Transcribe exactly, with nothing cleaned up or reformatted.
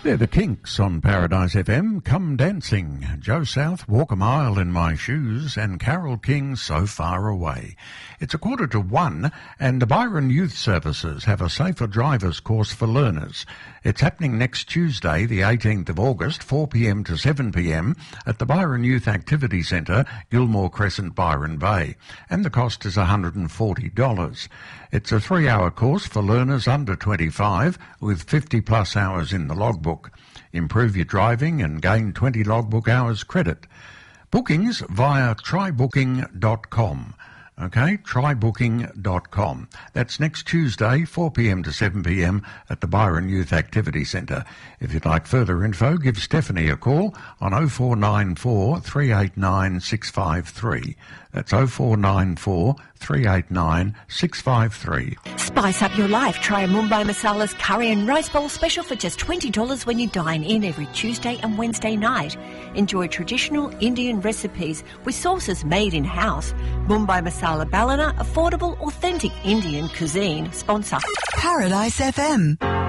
They're the Kinks on Paradise F M. Come Dancing. Joe South, Walk a Mile in My Shoes, and Carole King, So Far Away. It's a quarter to one, and the Byron Youth Services have a safer drivers course for learners. It's happening next Tuesday, the eighteenth of August, four p m to seven p m at the Byron Youth Activity Centre, Gilmore Crescent, Byron Bay, and the cost is one hundred forty dollars. It's a three-hour course for learners under twenty-five with fifty plus hours in the logbook. Improve your driving and gain twenty logbook hours credit. Bookings via try booking dot com. Okay, try booking dot com. That's next Tuesday, four p m to seven p m at the Byron Youth Activity Centre. If you'd like further info, give Stephanie a call on oh four nine four, three eight nine, six five three. That's oh four nine four, three eight nine, six five three. Spice up your life. Try a Mumbai Masala's curry and rice bowl special for just twenty dollars when you dine in every Tuesday and Wednesday night. Enjoy traditional Indian recipes with sauces made in-house. Mumbai Masala Ballina, affordable, authentic Indian cuisine. Sponsor. Paradise F M.